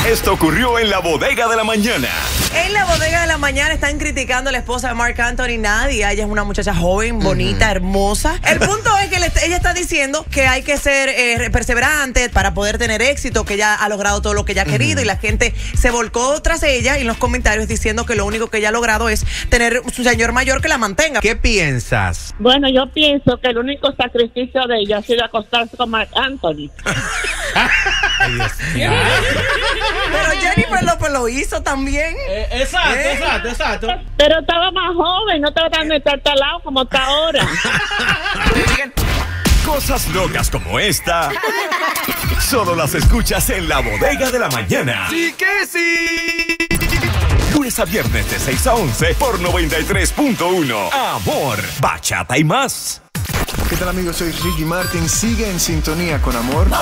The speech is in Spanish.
Esto ocurrió en la bodega de la mañana. En la bodega de la mañana están criticando a la esposa de Marc Anthony, Nadia. Ella es una muchacha joven, bonita, hermosa. El punto es que ella está diciendo que hay que ser perseverante para poder tener éxito, que ella ha logrado todo lo que ella ha querido y la gente se volcó tras ella y en los comentarios diciendo que lo único que ella ha logrado es tener su señor mayor que la mantenga. ¿Qué piensas? Bueno, yo pienso que el único sacrificio de ella ha sido acostarse con Marc Anthony. Pero Jennifer López lo hizo también. Exacto. Pero estaba más joven, no estaba tan destartalado como está ahora. Cosas locas como esta solo las escuchas en la bodega de la mañana. ¡Sí que sí! Lunes a viernes de 6 a 11 por 93.1. Amor, bachata y más. ¿Qué tal, amigos? Soy Ricky Martin. Sigue en sintonía con Amor.